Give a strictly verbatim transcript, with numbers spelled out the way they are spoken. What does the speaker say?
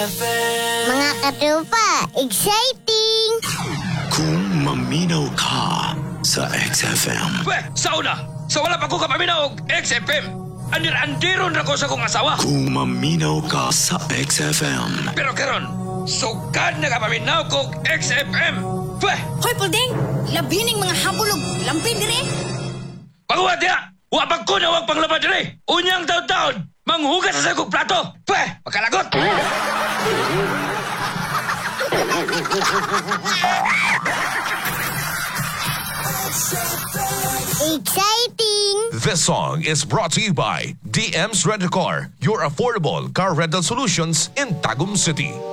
Mga katropa, exciting! Kung maminaw ka sa X F M. Pwe, sa una, sa wala pa ko kapaminaw og X F M. Andir-andiron na ko sa kong asawa. Kung maminaw ka sa X F M. Pero karon, sugad na kapaminaw ko og X F M. Pwe, Hoy, Pulding! Labining mga habulog, lampin dire! pagawad niya! Wapag ko na wag panglaba dire! Unyang taon-taon, manghugas sa sagong plato! Pwe, makalagot! Exciting! This song is brought to you by D M's Rent-A-Car, your affordable car rental solutions in Tagum City.